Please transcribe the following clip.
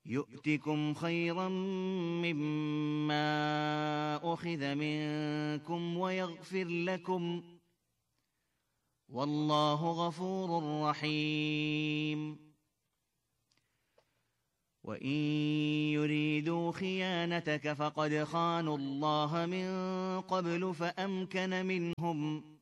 يؤتكم خيرا مما أخذ منكم ويغفر لكم والله غفور رحيم وإن يريدوا خيانتك فقد خانوا الله من قبل فأمكن منهم